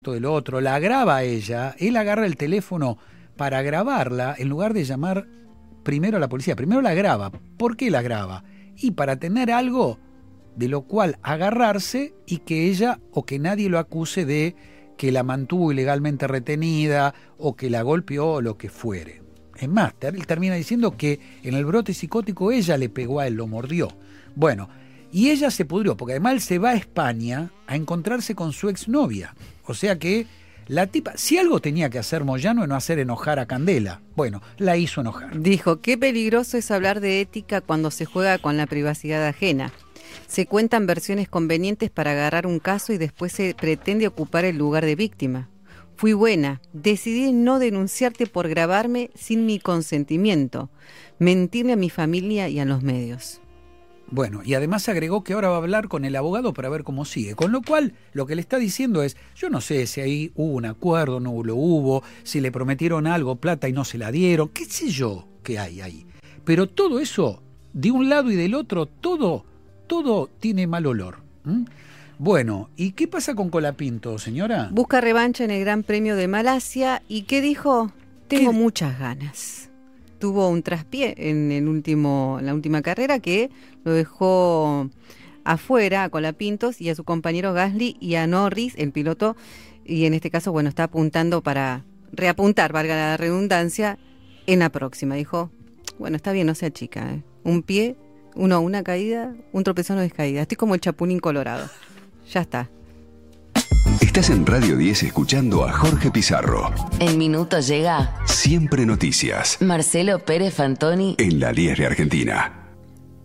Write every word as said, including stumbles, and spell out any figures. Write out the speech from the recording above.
del otro, la graba a ella, él agarra el teléfono para grabarla en lugar de llamar primero a la policía. Primero la graba. ¿Por qué la graba? Y para tener algo de lo cual agarrarse y que ella o que nadie lo acuse de que la mantuvo ilegalmente retenida o que la golpeó o lo que fuere. Es más, él termina diciendo que en el brote psicótico ella le pegó a él, lo mordió. Bueno, y ella se pudrió, porque además él se va a España a encontrarse con su exnovia. O sea que la tipa, si algo tenía que hacer Moyano es no hacer enojar a Candela. Bueno, la hizo enojar. Dijo, qué peligroso es hablar de ética cuando se juega con la privacidad ajena. Se cuentan versiones convenientes para agarrar un caso y después se pretende ocupar el lugar de víctima. Fui buena, decidí no denunciarte por grabarme sin mi consentimiento, mentirle a mi familia y a los medios. Bueno, y además agregó que ahora va a hablar con el abogado para ver cómo sigue. Con lo cual, lo que le está diciendo es, yo no sé si ahí hubo un acuerdo, no lo hubo, si le prometieron algo, plata y no se la dieron, qué sé yo qué hay ahí. Pero todo eso, de un lado y del otro, todo, todo tiene mal olor. ¿Mm? Bueno, ¿y qué pasa con Colapinto, señora? Busca revancha en el Gran Premio de Malasia y ¿qué dijo? Tengo ¿Qué? muchas ganas. Tuvo un traspié en el último, en la última carrera que lo dejó afuera a Colapintos y a su compañero Gasly y a Norris, el piloto, y en este caso, bueno, está apuntando para reapuntar, valga la redundancia, en la próxima. Dijo, bueno, está bien, no sea chica, ¿eh? Un pie, uno, una caída, un tropezón o descaída. Estoy como el Chapulín Colorado. Ya está. Estás en Radio diez escuchando a Jorge Pizarro. En minutos llega Siempre Noticias. Marcelo Pérez Fantoni En la diez de Argentina.